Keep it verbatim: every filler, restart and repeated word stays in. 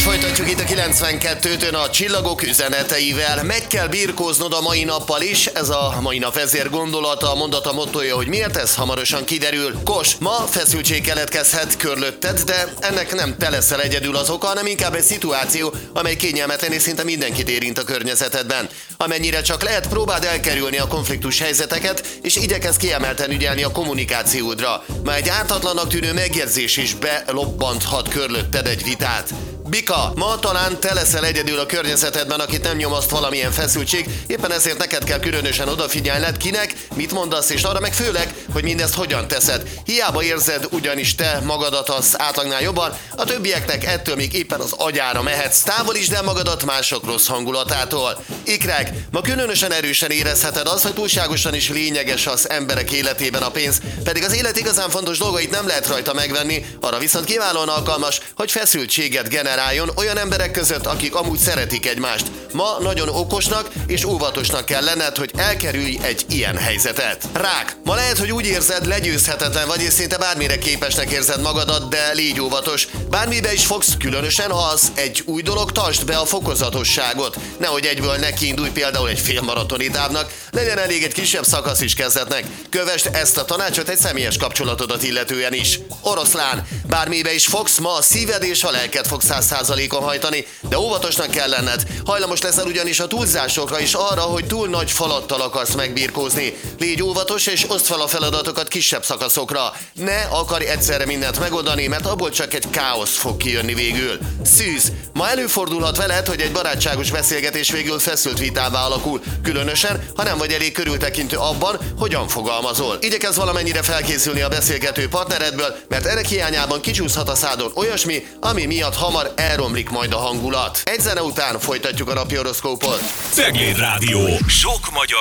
folytatjuk itt a kilencvenkettőtön a csillagok üzeneteivel. Meg kell birkóznod a mai nappal is, ez a mai nap vezér gondolata, a mondata mottoja, hogy miért, ez hamarosan kiderül. Kos, ma feszültség keletkezhet körülötted, de ennek nem te leszel egyedül az oka, hanem inkább egy szituáció, amely kényelmetlen és szinte mindenkit érint a környezetedben. Amennyire csak lehet, próbáld elkerülni a konfliktus helyzeteket, és igyekezz kiemelten ügyelni a kommunikációdra. Már egy ártatlannak tűnő megjegyzés is belobbanthat körülötted egy vitát. Bika, ma talán te leszel egyedül a környezetedben, akit nem nyomaszt valamilyen feszültség, éppen ezért neked kell különösen odafigyelned, kinek, mit mondasz, és arra meg főleg, hogy mindezt hogyan teszed. Hiába érzed ugyanis te magadat az átlagnál jobban, a többieknek ettől még éppen az agyára mehetsz. Távolítsd el magadat mások rossz hangulatától. Ikrek, ma különösen erősen érezheted azt, hogy túlságosan is lényeges az emberek életében a pénz, pedig az élet igazán fontos dolgait nem lehet rajta megvenni, arra viszont kiválóan alkalmas, hogy feszültséget generáljon olyan emberek között, akik amúgy szeretik egymást. Ma nagyon okosnak és óvatosnak kell lenned, hogy elkerülj egy ilyen helyzetet. Rák, ma lehet, hogy úgy érzed, legyőzhetetlen vagy, és szinte bármire képesnek érzed magadat, de légy óvatos. Bármibe is fogsz, különösen ha az egy új dolog, tartsd be a fokozatosságot. Nehogy egyből neki indulj például egy félmaratoni távnak, legyen elég egy kisebb szakasz is kezdetnek. Kövesd ezt a tanácsot egy személyes kapcsolatodat illetően is. Oroszlán, bármibe is fogsz, ma a szíved és a lelked fog száz százalékon hajtani, de óvatosnak kell lenned. Hajlamos leszel ugyanis a túlzásokra is, arra, hogy túl nagy falattal akarsz megbirkózni. Légy óvatos és oszd fel a feladatokat kisebb szakaszokra. Ne akarj egyszerre mindent megoldani, mert abból csak egy káosz fog kijönni végül. Szűz, ma előfordulhat veled, hogy egy barátságos beszélgetés végül feszült vitává alakul, különösen, ha nem vagy elég körültekintő abban, hogyan fogalmazol. Igyekezz valamennyire felkészülni a beszélgető partneredből, mert ennek hiányában kicsúszhat a szádon olyasmi, ami miatt hamar elromlik majd a hangulat. Egy zene után folytatjuk a napi horoszkópot. Cegléd Rádió. Sok magyar